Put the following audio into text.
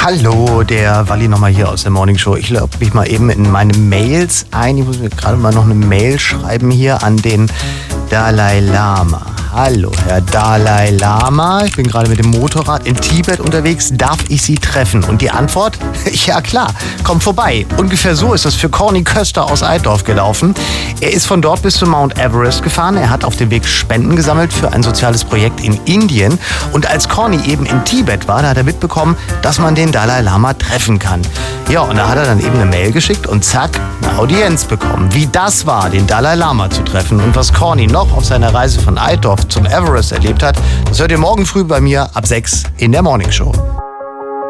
Hallo, der Walli nochmal hier aus der Morning Show. Ich logge mich mal eben in meine Mails ein. Ich muss mir gerade mal noch eine Mail schreiben hier an den Dalai Lama. Hallo, Herr Dalai Lama. Ich bin gerade mit dem Motorrad in Tibet unterwegs. Darf ich Sie treffen? Und die Antwort? Ja klar, kommt vorbei. Ungefähr so ist das für Corny Köster aus Altdorf gelaufen. Er ist von dort bis zum Mount Everest gefahren. Er hat auf dem Weg Spenden gesammelt für ein soziales Projekt in Indien. Und als Corny eben in Tibet war, da hat er mitbekommen, dass man den Dalai Lama treffen kann. Ja, und da hat er dann eben eine Mail geschickt und zack, eine Audienz bekommen. Wie das war, den Dalai Lama zu treffen und was Corny noch auf seiner Reise von Altdorf zum Everest erlebt hat, das hört ihr morgen früh bei mir ab 6 in der Morning Show.